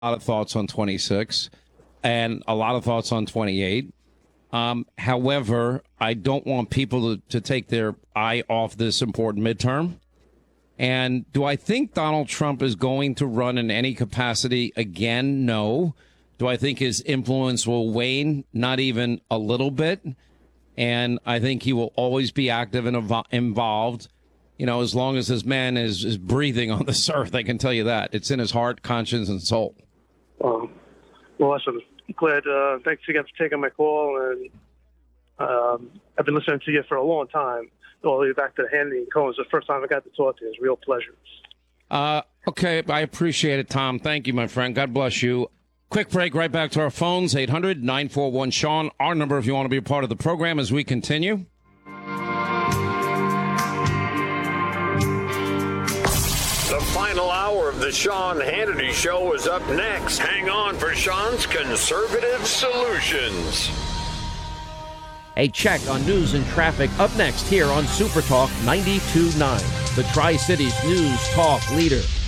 lot of thoughts on 26 and a lot of thoughts on 28. However, I don't want people to take their eye off this important midterm. And do I think Donald Trump is going to run in any capacity again? No. Do I think his influence will wane? Not even a little bit. And I think he will always be active and involved, as long as this man is breathing on this earth. I can tell you that. It's in his heart, conscience, and soul. Well, listen, glad. Thanks again for taking my call. And I've been listening to you for a long time. All the way back to Hannity and Cohen. It's the first time I got to talk to you. It's a real pleasure. Okay, I appreciate it, Tom. Thank you, my friend. God bless you. Quick break, right back to our phones, 800-941-SEAN. Our number if you want to be a part of the program as we continue. The final hour of the Sean Hannity Show is up next. Hang on for Sean's Conservative Solutions. A check on news and traffic up next here on Super Talk 92.9, the Tri-Cities News Talk leader.